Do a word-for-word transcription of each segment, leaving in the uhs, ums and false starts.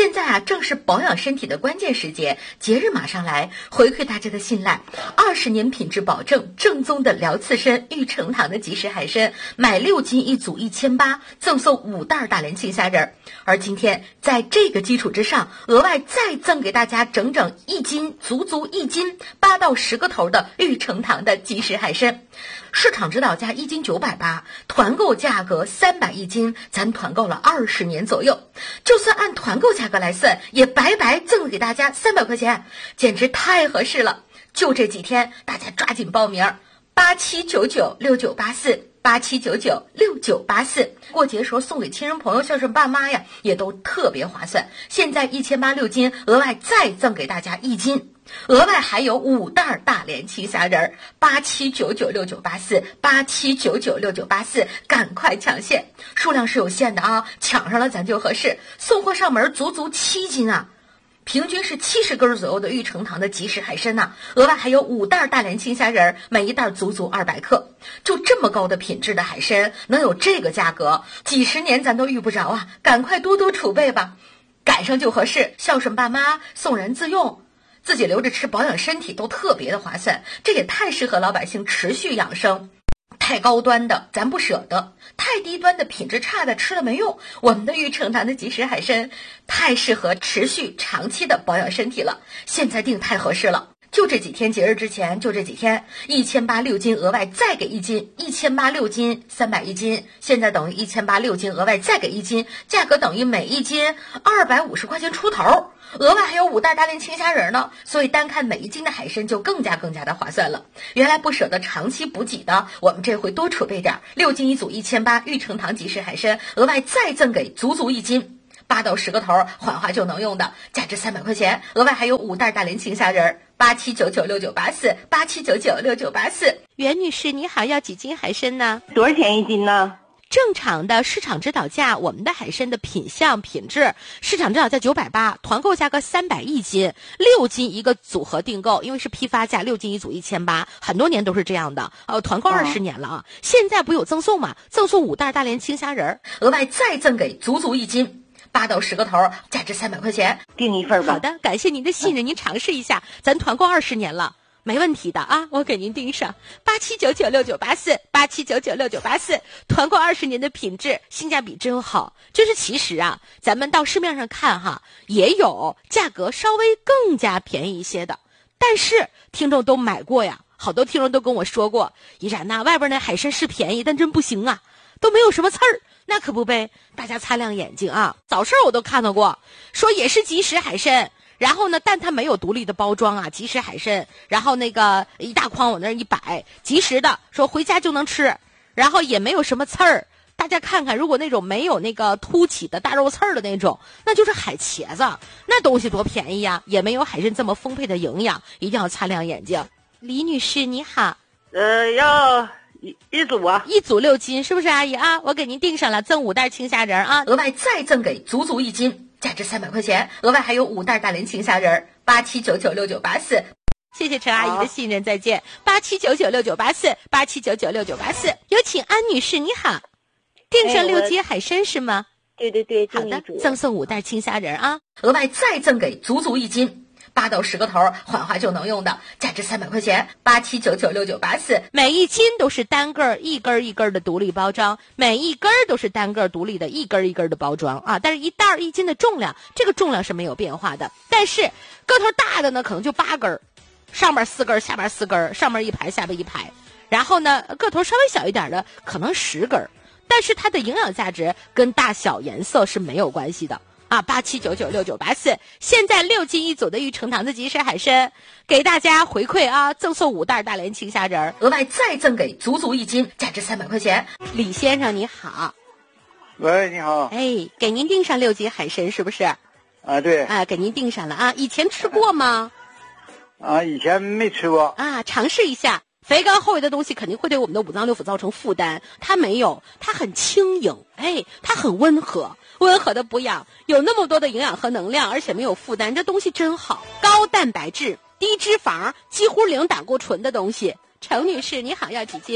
现在啊，正是保养身体的关键时节，节日马上来，回馈大家的信赖。二十年品质保证，正宗的辽刺参、玉成堂的即食海参，买六斤一组一千八，赠送五袋大连青虾仁。而今天在这个基础之上，额外再赠给大家整整一斤，足足一斤，八到十个头的玉成堂的即食海参。市场指导价一斤九百八，团购价格三百一斤，咱团购了二十年左右，就算按团购价格来算，也白白赠给大家三百块钱，简直太合适了。就这几天，大家抓紧报名，八七九九六九八四。八七九九六九八四，过节时候送给亲人朋友、孝顺爸妈呀，也都特别划算。现在一千八六斤，额外再赠给大家一斤，额外还有五袋大连青虾仁儿。八七九九六九八四，八七九九六九八四，赶快抢现，数量是有限的啊，抢上了咱就合适。送货上门足足七斤啊！平均是七十根左右的玉成堂的即食海参呐、啊，额外还有五袋大连青虾仁，每一袋足足二百克。就这么高的品质的海参，能有这个价格，几十年咱都遇不着啊！赶快多多储备吧，赶上就合适，孝顺爸妈，送人自用，自己留着吃，保养身体都特别的划算。这也太适合老百姓持续养生。太高端的咱不舍得，太低端的品质差的吃了没用。我们的玉成堂的即食海参太适合持续长期的保养身体了，现在订太合适了。就这几天，节日之前就这几天，一千八六斤额外再给一斤，一千八六斤三百一斤，现在等于一千八六斤额外再给一斤，价格等于每一斤二百五十块钱出头。额外还有五袋大连青虾仁呢，所以单看每一斤的海参就更加更加的划算了。原来不舍得长期补给的，我们这回多储备点，六斤一组一千八，玉成堂即食海参额外再赠给足足一斤，八到十个头，缓化就能用的，价值三百块钱。额外还有五袋大连青虾仁，八七九九六九八四，八七九九六九八四。袁女士你好，要几斤海参呢？ 多少钱一斤呢？ 正常的市场指导价，我们的海参的品相品质，市场指导价九百八，团购价格三百一斤，六斤一个组合订购，因为是批发价，六斤一组一千八，很多年都是这样的。呃，团购二十年了啊，现在不有赠送嘛？赠送五袋大连青虾仁，额外再赠给足足一斤。八到十个头，价值三百块钱， 订一份吧。 好的，感谢您的信任，您尝试一下，咱团购二十年了。没问题的啊，我给您订上八七九九六九八四，八七九九六九八四，团购二十年的品质，性价比真好。就是其实啊，咱们到市面上看哈，也有价格稍微更加便宜一些的，但是听众都买过呀，好多听众都跟我说过，依然呐，外边那海参是便宜，但真不行啊，都没有什么刺儿。那可不呗，大家擦亮眼睛啊！早市我都看到过，说也是即食海参。然后呢，但它没有独立的包装啊，即食海参，然后那个一大筐往那儿一摆，即食的，说回家就能吃，然后也没有什么刺儿。大家看看，如果那种没有那个凸起的大肉刺儿的那种，那就是海茄子，那东西多便宜呀，也没有海参这么丰沛的营养，一定要擦亮眼睛。李女士你好， 呃，要一一组啊， 一组六斤，是不是阿姨啊？我给您订上了，赠五袋青虾仁啊，额外再赠给足足一斤。价值三百块钱，额外还有五袋大连青虾仁，八七九九六九八四。谢谢陈阿姨的信任，再见。八七九九六九八四，八七九九六九八四。有请安女士，你好，订上六斤海参是吗？ 对对对， 好的，赠送五袋青虾仁啊，额外再赠给足足一斤。八到十个头，缓化就能用的，价值三百块钱。八七九九六九八四，每一斤都是单个一根一根的独立包装，每一根都是单个独立的一根一根的包装啊。但是一袋一斤的重量，这个重量是没有变化的。但是个头大的呢，可能就八根，上面四根，下边四根，上面一排，下边一排。然后呢，个头稍微小一点的，可能十根，但是它的营养价值跟大小颜色是没有关系的。啊，八七九九六九八四，现在六斤一组的玉成堂的即食海参，给大家回馈啊，赠送五袋大连青虾仁，额外再赠给足足一斤，价值三百块钱。李先生你好， 喂，你好， 哎，给您订上六斤海参是不是？ 啊，对， 啊，给您订上了啊，以前吃过吗？ 啊，以前没吃过。 啊，尝试一下。肥甘厚味的东西肯定会对我们的五脏六腑造成负担，它没有，它很轻盈，哎，它很温和，温和的补养，有那么多的营养和能量，而且没有负担，这东西真好，高蛋白质，低脂肪，几乎零胆固醇的东西。程女士，你好，要几斤？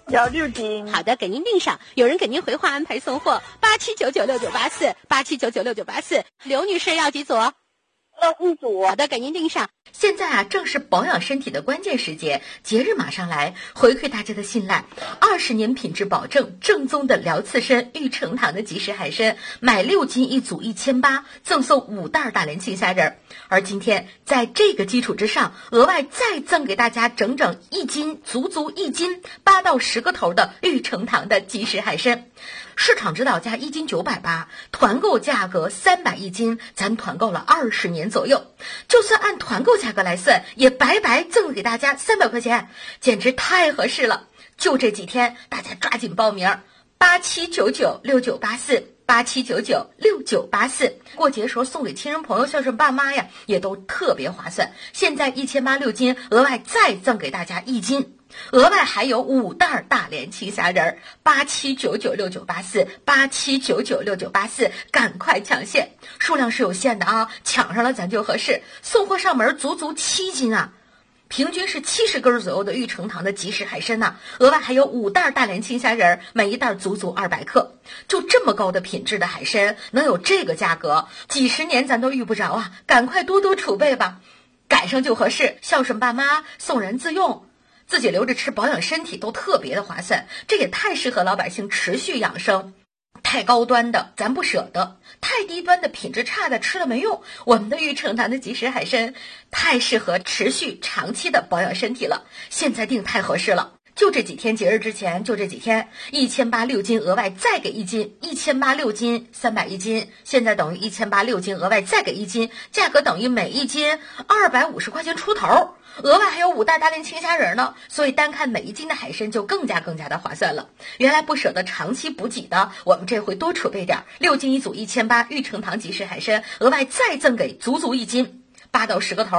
要六斤。 好的，给您订上。有人给您回话安排送货，八七九九六九八四，八七九九六九八四。刘女士要几组？ 要一组。 好的，给您订上。 现在啊，正是保养身体的关键时节，节日马上来，回馈大家的信赖。二十年品质保证，正宗的辽刺参、玉成堂的即食海参，买六斤一组一千八，赠送五袋大连青虾仁。而今天在这个基础之上，额外再赠给大家整整一斤，足足一斤，八到十个头的玉成堂的即食海参。市场指导价一斤九百八，团购价格三百一斤，咱团购了二十年左右，就算按团购价格来算，也白白赠给大家三百块钱，简直太合适了。就这几天，大家抓紧报名，八七九九六九八四，八七九九六九八四。过节时候送给亲人朋友，孝顺爸妈呀，也都特别划算。现在一千八六斤，额外再赠给大家一斤。额外还有五袋大连青虾仁儿，八七九九六九八四，八七九九六九八四，赶快抢现，数量是有限的啊，抢上了咱就合适。送货上门足足七斤啊，平均是七十根左右的玉成堂的即食海参呐、啊，额外还有五袋大连青虾仁儿，每一袋足足二百克。就这么高的品质的海参，能有这个价格，几十年咱都遇不着啊！赶快多多储备吧，赶上就合适，孝顺爸妈，送人自用。自己留着吃，保养身体都特别的划算，这也太适合老百姓持续养生。太高端的咱不舍得，太低端的品质差的吃了没用。我们的玉成堂的即食海参太适合持续长期的保养身体了，现在订太合适了。就这几天，节日之前就这几天，一千八六斤额外再给一斤，一千八六斤三百一斤，现在等于一千八六斤额外再给一斤，价格等于每一斤二百五十块钱出头。额外还有五袋大连青虾仁呢，所以单看每一斤的海参就更加更加的划算了。原来不舍得长期补给的，我们这回多储备点，六斤一组一千八，玉成堂即食海参额外再赠给足足一斤，八到十个头。